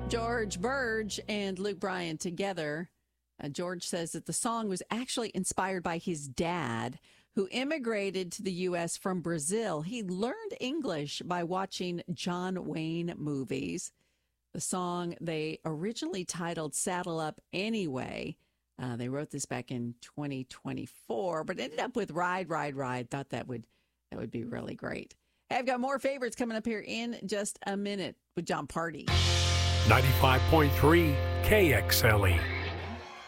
George Burge and Luke Bryan together. George says that the song was actually inspired by his dad, who immigrated to the U.S. from Brazil. He learned English by watching John Wayne movies. The song they originally titled Saddle Up Anyway. They wrote this back in 2024, but ended up with Ride, Ride, Ride. Thought that would be really great. Hey, I've got more favorites coming up here in just a minute with John Party. 95.3 KXLE.